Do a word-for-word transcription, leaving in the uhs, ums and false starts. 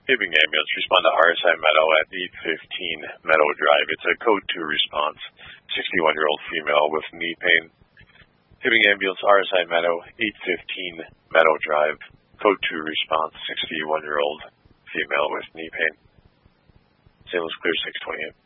Hibbing ambulance, respond to R S I Meadow at eight fifteen Meadow Drive. It's a code two response, sixty-one-year-old female with knee pain. Hibbing ambulance, R S I Meadow, eight fifteen Meadow Drive. Code two response, sixty-one-year-old female with knee pain. Saint Louis Clear six twenty-eight.